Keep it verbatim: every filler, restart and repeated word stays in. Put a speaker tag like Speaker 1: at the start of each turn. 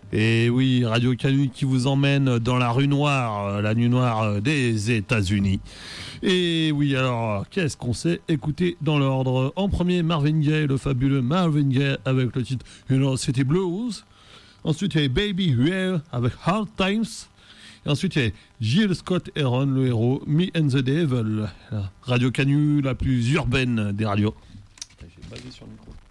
Speaker 1: Et oui, Radio Canu qui vous emmène dans la rue noire, la nuit noire des États-Unis. Et oui, alors, qu'est-ce qu'on sait écouter dans l'ordre? En premier, Marvin Gaye, le fabuleux Marvin Gaye avec le titre You Know City Blues. Ensuite, il y a Baby Huey avec Hard Times. Et ensuite, il y a Gilles Scott Heron, le héros, Me and the Devil. La Radio Canu, la plus urbaine des radios. J'ai basé sur le micro.